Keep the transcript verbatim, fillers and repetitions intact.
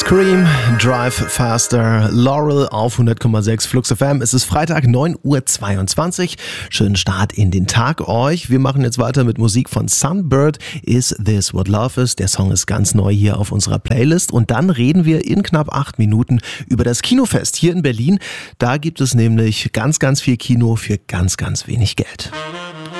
Scream, Drive Faster, Laurel auf hundert Komma sechs Flux F M. Es ist Freitag, neun Uhr zweiundzwanzig. Schönen Start in den Tag euch. Wir machen jetzt weiter mit Musik von Sunbird. Is This What Love Is? Der Song ist ganz neu hier auf unserer Playlist. Und dann reden wir in knapp acht Minuten über das Kinofest hier in Berlin. Da gibt es nämlich ganz, ganz viel Kino für ganz, ganz wenig Geld.